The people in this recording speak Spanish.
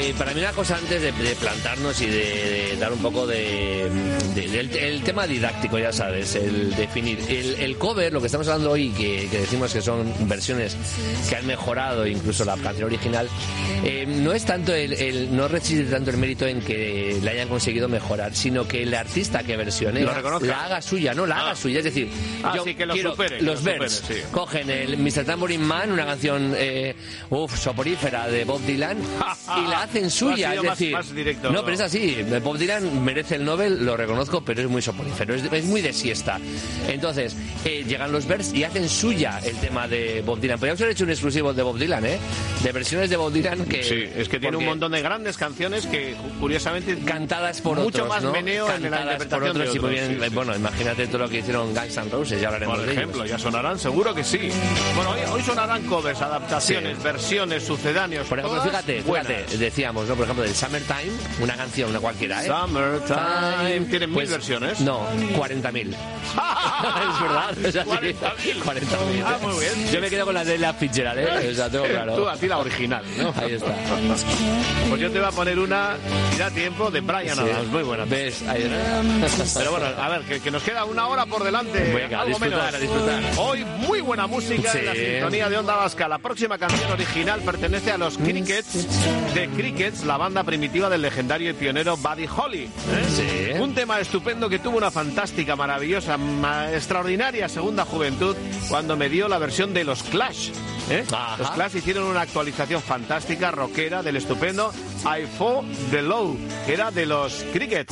para mí una cosa antes de plantarnos y de dar un poco el tema didáctico, ya sabes, el definir. El cover, lo que estamos hablando hoy, que decimos que son versiones que han mejorado incluso la canción original, no es tanto no reside tanto el mérito en que la hayan conseguido mejorar, sino que el artista que versione la haga suya, haga suya. Es decir, yo sí, que los Birds cogen el Mr. Tambourine Man, una canción soporífera de Bob Dylan, y la hacen suya. Es decir, más directo, pero es así. Bob Dylan merece el Nobel, lo reconozco, pero es muy soporífero, es muy de siesta. Entonces, llegan los Birds y hacen suya el tema de Bob Dylan. Podríamos haber hecho un exclusivo de Bob Dylan, de versiones de Bob Dylan que... Sí, es que tiene un montón de grandes canciones que, curiosamente... Cantadas por mucho otros, más ¿no? meneo en la interpretación por otros, de otros. Bien, bueno, imagínate todo lo que hicieron Guns N' Roses, ya hablaremos de ellos. Por ejemplo, ya sonarán, seguro que sí. Bueno, hoy sonarán covers, adaptaciones, versiones, sucedáneos. Por ejemplo, fíjate, decíamos, ¿no? Por ejemplo, del Summertime, una canción, una cualquiera, Summertime. ¿Tienen 1000 versiones? No, 40.000. Es verdad. O sea, 40.000. 40.000. Muy bien. Yo me quedo con la de la Fitzgerald, O sea, tengo claro. Tú, a ti la original, ¿no? Ahí está. Pues yo te voy a poner una, si da tiempo, de Bryan Adams. Muy buena. ¿Ves? Ahí está. Pero bueno, a ver, que nos queda una hora por delante. Venga, algo a disfrutar. Hoy muy buena música en la sintonía de Onda Vasca. La próxima canción original pertenece a los Crickets, de Crickets, la banda primitiva del legendario y pionero Buddy Holly. Sí. Un tema estupendo que tuvo una fantástica, maravillosa, extraordinaria segunda juventud cuando me dio la versión de los Clash. Los Clash hicieron una actualización fantástica, rockera, del estupendo I Fall the Low, que era de los Crickets.